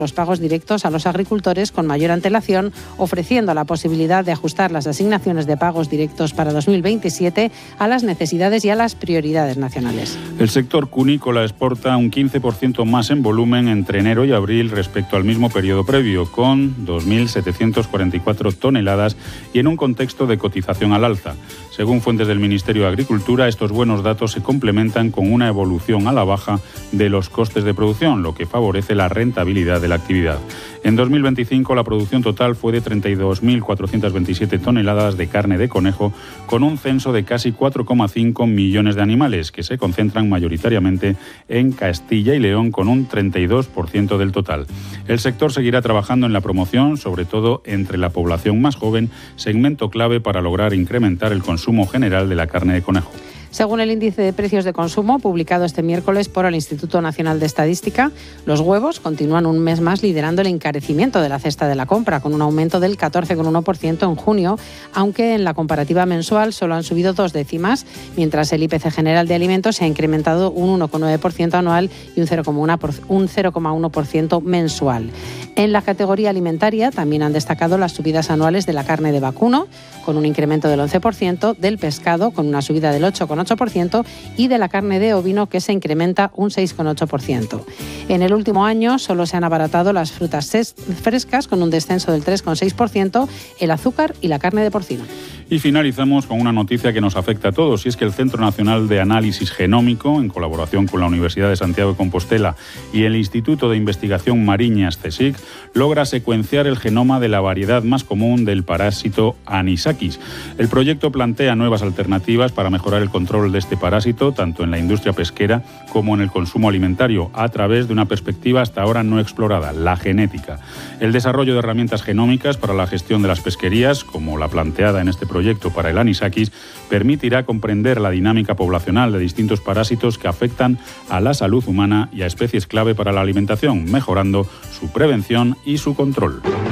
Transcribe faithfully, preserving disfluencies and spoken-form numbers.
los pagos directos a los agricultores con mayor antelación, ofreciendo la posibilidad de ajustar las asignaciones de pagos directos para dos mil veintisiete a las necesidades y a las prioridades nacionales. El sector cunícola exporta un quince por ciento más en volumen entre enero y abril respecto al mismo periodo previo, con dos mil setecientas cuarenta y cuatro toneladas y en un contexto de cotización al alza. Según fuentes del Ministerio de Agricultura, estos buenos datos se complementan con una evolución a la baja de los costes de producción, lo que favorece la rentabilidad de la actividad. En dos mil veinticinco la producción total fue de treinta y dos mil cuatrocientas veintisiete toneladas de carne de conejo, con un censo de casi cuatro coma cinco millones de animales, que se concentran mayoritariamente en Castilla y León, con un treinta y dos por ciento del total. El sector seguirá trabajando en la promoción, sobre todo entre la población más joven, segmento clave para lograr incrementar el consumo general de la carne de conejo. Según el índice de precios de consumo publicado este miércoles por el Instituto Nacional de Estadística, los huevos continúan un mes más liderando el encarecimiento de la cesta de la compra, con un aumento del catorce coma uno por ciento en junio, aunque en la comparativa mensual solo han subido dos décimas, mientras el I P C general de alimentos se ha incrementado un uno coma nueve por ciento anual y un cero coma uno por ciento mensual. En la categoría alimentaria también han destacado las subidas anuales de la carne de vacuno, con un incremento del once por ciento, del pescado, con una subida del ocho coma ocho por ciento, y de la carne de ovino, que se incrementa un seis coma ocho por ciento. En el último año solo se han abaratado las frutas frescas, con un descenso del tres coma seis por ciento, el azúcar y la carne de porcino. Y finalizamos con una noticia que nos afecta a todos, y es que el Centro Nacional de Análisis Genómico, en colaboración con la Universidad de Santiago de Compostela y el Instituto de Investigación Mariñas, CSIC, logra secuenciar el genoma de la variedad más común del parásito Anisakis. El proyecto plantea nuevas alternativas para mejorar el control de este parásito, tanto en la industria pesquera como en el consumo alimentario, a través de una perspectiva hasta ahora no explorada, la genética. El desarrollo de herramientas genómicas para la gestión de las pesquerías, como la planteada en este proyecto, proyecto para el Anisakis, permitirá comprender la dinámica poblacional de distintos parásitos que afectan a la salud humana y a especies clave para la alimentación, mejorando su prevención y su control.